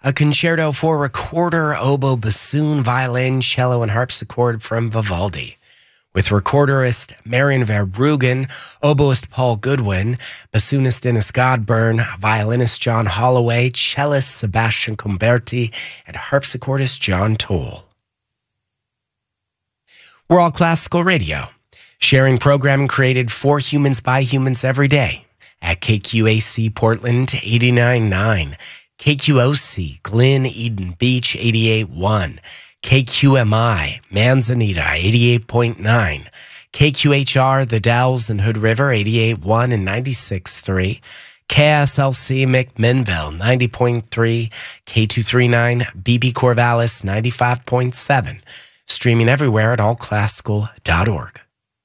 a concerto for recorder, oboe, bassoon, violin, cello, and harpsichord from Vivaldi, with recorderist Marion Verbruggen, oboist Paul Goodwin, bassoonist Dennis Godburn, violinist John Holloway, cellist Sebastian Comberti, and harpsichordist John Toll. We're All Classical Radio, sharing programming created for humans by humans every day at KQAC Portland 89.9, KQOC Glen Eden Beach 88.1, KQMI Manzanita 88.9, KQHR The Dalles and Hood River 88.1 and 96.3, KSLC McMinnville 90.3, K239 BB Corvallis 95.7, streaming everywhere at allclassical.org.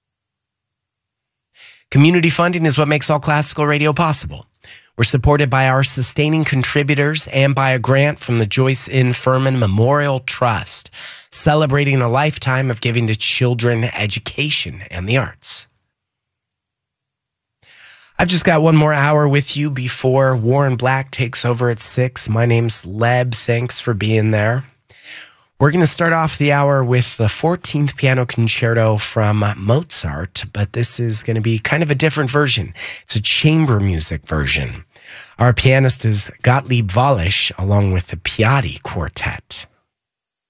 Community funding is what makes All Classical Radio possible. We're supported by our sustaining contributors and by a grant from the Joyce N. Furman Memorial Trust, celebrating a lifetime of giving to children, education, and the arts. I've just got one more hour with you before Warren Black takes over at 6. My name's Leb. Thanks for being there. We're going to start off the hour with the 14th Piano Concerto from Mozart, but this is going to be kind of a different version. It's a chamber music version. Our pianist is Gottlieb Wallisch, along with the Piatti Quartet.